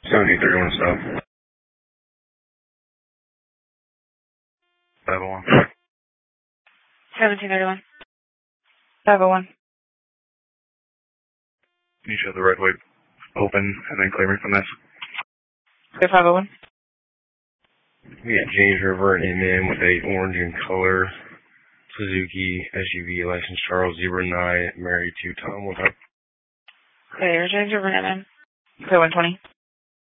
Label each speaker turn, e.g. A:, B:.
A: 1731 stop. 501.
B: 1731. 501.
A: You show the right way open and then clear me from this.
B: Okay, 501.
A: We got James River and in with a orange in color Suzuki SUV license Charles Zebra 9 married to Tom. What's up?
B: Okay, you're James River, man. Okay, 120.